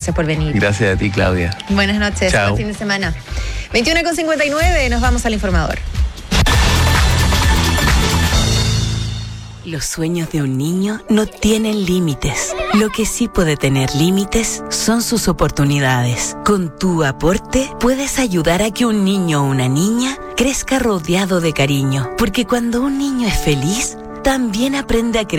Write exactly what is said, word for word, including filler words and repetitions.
gracias por venir. Gracias a ti, Claudia. Buenas noches, Chao. buen fin de semana. veintiuno con cincuenta y nueve, nos vamos al informador. Los sueños de un niño no tienen límites. Lo que sí puede tener límites son sus oportunidades. Con tu aporte puedes ayudar a que un niño o una niña crezca rodeado de cariño. Porque cuando un niño es feliz, también aprende a creer.